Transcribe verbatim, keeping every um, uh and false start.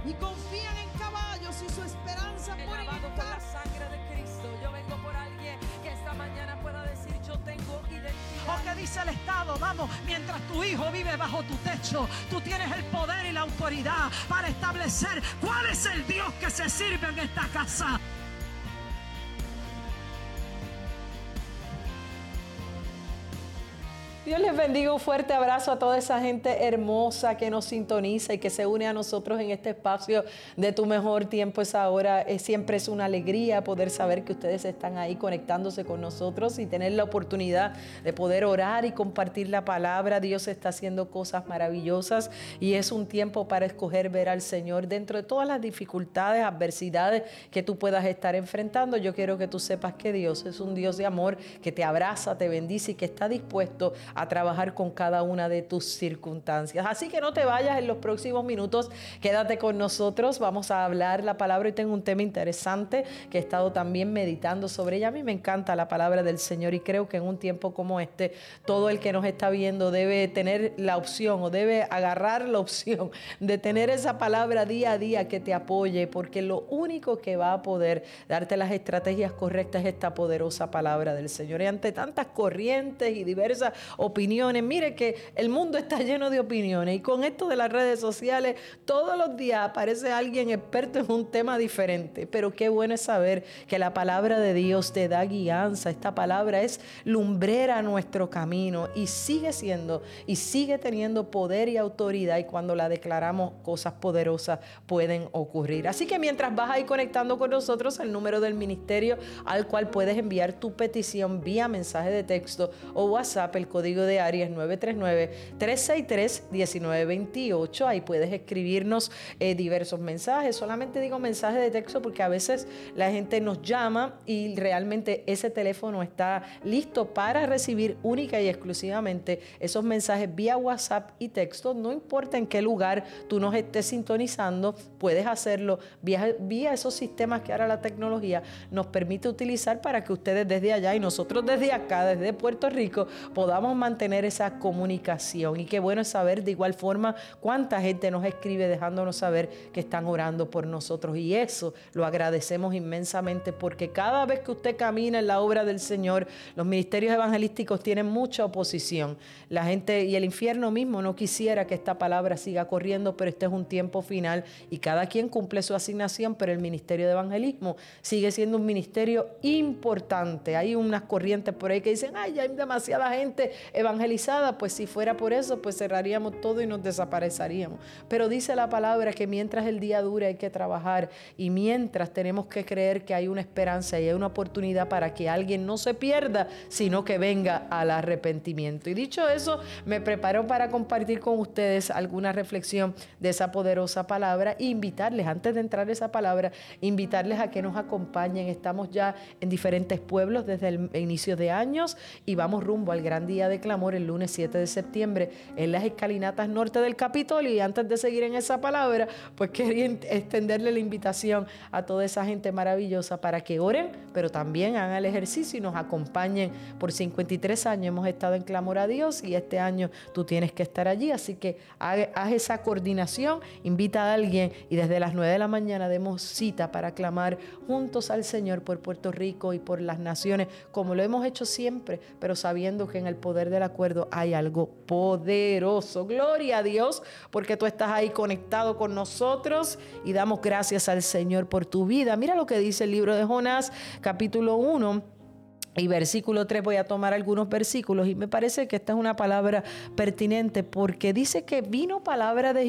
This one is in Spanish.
y confían en caballos y su esperanza ponen lavado en por la carros. sangre de Cristo. Yo vengo por alguien que esta mañana pueda decir: yo tengo identidad. Porque dice el Estado, vamos, mientras tu hijo vive bajo tu techo, tú tienes el poder y la autoridad para establecer cuál es el Dios que se sirve en esta casa. Dios les bendiga, un fuerte abrazo a toda esa gente hermosa que nos sintoniza y que se une a nosotros en este espacio de Tu Mejor Tiempo es Ahora. Es, siempre es una alegría poder saber que ustedes están ahí conectándose con nosotros y tener la oportunidad de poder orar y compartir la palabra. Dios está haciendo cosas maravillosas y es un tiempo para escoger ver al Señor dentro de todas las dificultades, adversidades que tú puedas estar enfrentando. Yo quiero que tú sepas que Dios es un Dios de amor, que te abraza, te bendice y que está dispuesto a trabajar con cada una de tus circunstancias. Así que no te vayas en los próximos minutos, quédate con nosotros, vamos a hablar la palabra. Y tengo un tema interesante que he estado también meditando sobre ella. A mí me encanta la palabra del Señor y creo que en un tiempo como este, todo el que nos está viendo debe tener la opción o debe agarrar la opción de tener esa palabra día a día que te apoye, porque lo único que va a poder darte las estrategias correctas es esta poderosa palabra del Señor. Y ante tantas corrientes y diversas opiniones, mire que el mundo está lleno de opiniones, y con esto de las redes sociales todos los días aparece alguien experto en un tema diferente, pero qué bueno es saber que la palabra de Dios te da guianza. Esta palabra es lumbrera a nuestro camino y sigue siendo y sigue teniendo poder y autoridad, y cuando la declaramos cosas poderosas pueden ocurrir. Así que mientras vas ahí conectando con nosotros, el número del ministerio al cual puedes enviar tu petición vía mensaje de texto o WhatsApp, el código de área es nueve tres nueve, tres seis tres, uno nueve dos ocho. Ahí puedes escribirnos eh, diversos mensajes. Solamente digo mensaje de texto porque a veces la gente nos llama y realmente ese teléfono está listo para recibir única y exclusivamente esos mensajes vía WhatsApp y texto. No importa en qué lugar tú nos estés sintonizando, puedes hacerlo vía, vía esos sistemas que ahora la tecnología nos permite utilizar para que ustedes desde allá y nosotros desde acá, desde Puerto Rico, podamos mantener esa comunicación. Y qué bueno es saber de igual forma cuánta gente nos escribe dejándonos saber que están orando por nosotros, y eso lo agradecemos inmensamente, porque cada vez que usted camina en la obra del Señor, los ministerios evangelísticos tienen mucha oposición. La gente y el infierno mismo no quisiera que esta palabra siga corriendo, pero este es un tiempo final y cada quien cumple su asignación, pero el ministerio de evangelismo sigue siendo un ministerio importante. Hay unas corrientes por ahí que dicen: ay, ya hay demasiada gente evangelizada. Pues si fuera por eso, pues cerraríamos todo y nos desapareceríamos. Pero dice la palabra que mientras el día dure hay que trabajar, y mientras tenemos que creer que hay una esperanza y hay una oportunidad para que alguien no se pierda, sino que venga al arrepentimiento. Y dicho eso, me preparo para compartir con ustedes alguna reflexión de esa poderosa palabra e invitarles, antes de entrar a esa palabra, invitarles a que nos acompañen. Estamos ya en diferentes pueblos desde el inicio de años y vamos rumbo al gran día de clamor el lunes siete de septiembre en las escalinatas norte del Capitolio. Y antes de seguir en esa palabra, pues quería extenderle la invitación a toda esa gente maravillosa para que oren, pero también hagan el ejercicio y nos acompañen. Por cincuenta y tres años hemos estado en clamor a Dios y este año tú tienes que estar allí, así que haz, haz esa coordinación, invita a alguien y desde las nueve de la mañana demos cita para clamar juntos al Señor por Puerto Rico y por las naciones, como lo hemos hecho siempre, pero sabiendo que en el poder del acuerdo hay algo poderoso. Gloria a Dios, porque tú estás ahí conectado con nosotros y damos gracias al Señor por tu vida. Mira lo que dice el libro de Jonás, capítulo uno. Y versículo tres, voy a tomar algunos versículos y me parece que esta es una palabra pertinente, porque dice que vino palabra de